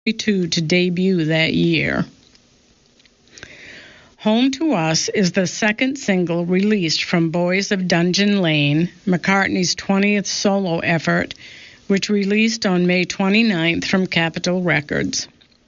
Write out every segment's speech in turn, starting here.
to debut that year. Home to Us is the second single released from Boys of Dungeon Lane, McCartney's 20th solo effort, which released on May 29th from Capitol Records.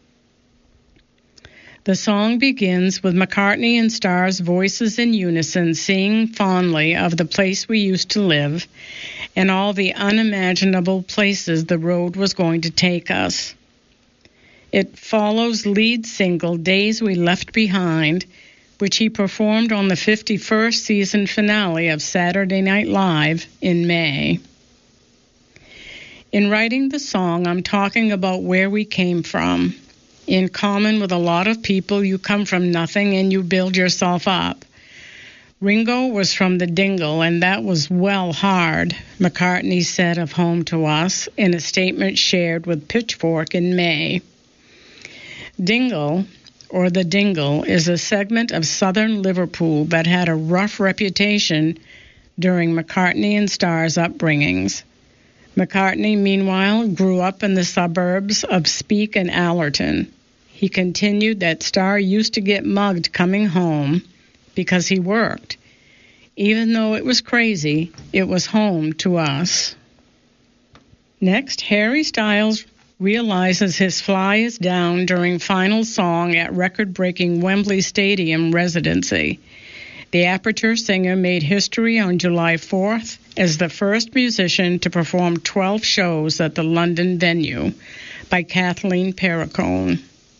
The song begins with McCartney and Starr's voices in unison singing fondly of the place we used to live and all the unimaginable places the road was going to take us. It follows lead single Days We Left Behind, which he performed on the 51st season finale of Saturday Night Live in May. In writing the song, I'm talking about where we came from. In common with a lot of people, you come from nothing and you build yourself up. Ringo was from the Dingle, and that was well hard, McCartney said of Home to Us in a statement shared with Pitchfork in May. Dingle, or the Dingle, is a segment of southern Liverpool that had a rough reputation during McCartney and Starr's upbringings. McCartney, meanwhile, grew up in the suburbs of Speke and Allerton. He continued that Starr used to get mugged coming home because he worked. Even though it was crazy, it was home to us. Next, Harry Styles realizes his fly is down during final song at record-breaking Wembley Stadium residency. The Aperture singer made history on July 4th as the first musician to perform 12 shows at the London venue by Kathleen Perricone.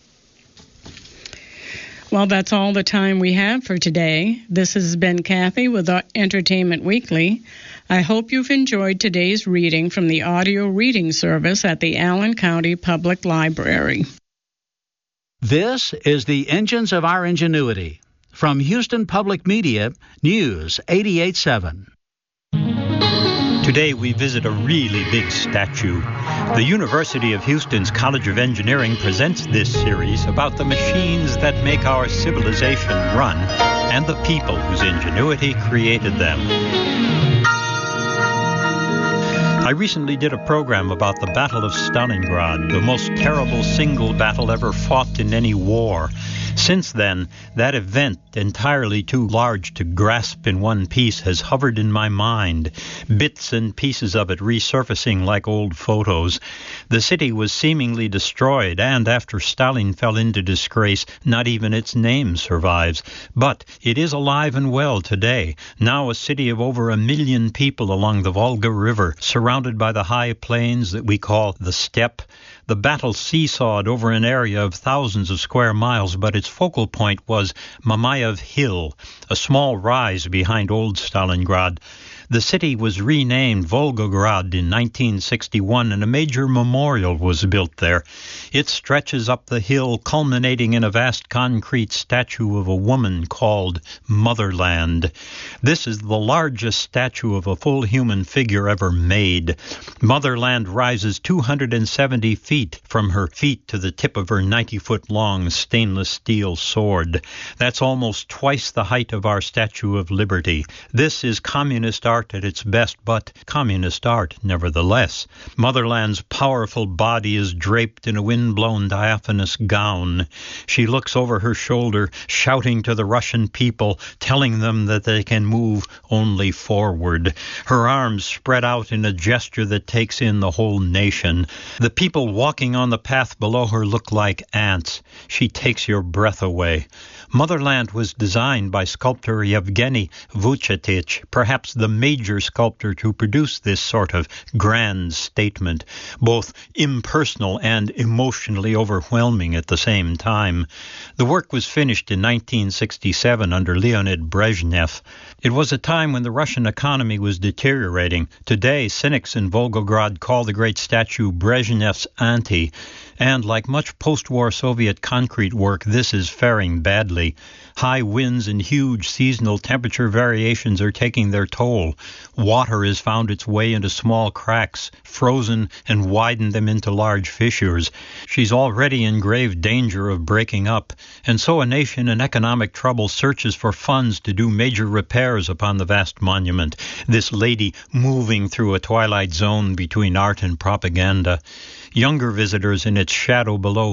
Well, that's all the time we have for today. This has been Kathy with Entertainment Weekly. I hope you've enjoyed today's reading from the audio reading service at the Allen County Public Library. This is the Engines of Our Ingenuity. From Houston Public Media, News 88.7. Today we visit a really big statue. The University of Houston's College of Engineering presents this series about the machines that make our civilization run and the people whose ingenuity created them. I recently did a program about the Battle of Stalingrad, the most terrible single battle ever fought in any war. Since then, that event, entirely too large to grasp in one piece, has hovered in my mind, bits and pieces of it resurfacing like old photos. The city was seemingly destroyed, and after Stalin fell into disgrace, not even its name survives. But it is alive and well today, now a city of over 1 million people along the Volga River, surrounded by the high plains that we call the steppe. The battle seesawed over an area of thousands of square miles, but its focal point was Mamayev Hill, a small rise behind old Stalingrad. The city was renamed Volgograd in 1961, and a major memorial was built there. It stretches up the hill, culminating in a vast concrete statue of a woman called Motherland. This is the largest statue of a full human figure ever made. Motherland rises 270 feet from her feet to the tip of her 90-foot-long stainless steel sword. That's almost twice the height of our Statue of Liberty. This is communist art at its best, but communist art nevertheless. Motherland's powerful body is draped in a wind-blown diaphanous gown. She looks over her shoulder, shouting to the Russian people, telling them that they can move only forward. Her arms spread out in a gesture that takes in the whole nation. The people walking on the path below her look like ants. She takes your breath away. Motherland was designed by sculptor Yevgeny Vuchetich, perhaps the major sculptor to produce this sort of grand statement, both impersonal and emotionally overwhelming at the same time. The work was finished in 1967 under Leonid Brezhnev. It was a time when the Russian economy was deteriorating. Today, cynics in Volgograd call the great statue Brezhnev's auntie. And like much post-war Soviet concrete work, this is faring badly. High winds and huge seasonal temperature variations are taking their toll. Water has found its way into small cracks, frozen and widened them into large fissures. She's already in grave danger of breaking up, and so a nation in economic trouble searches for funds to do major repairs upon the vast monument, this lady moving through a twilight zone between art and propaganda. younger visitors in its shadow below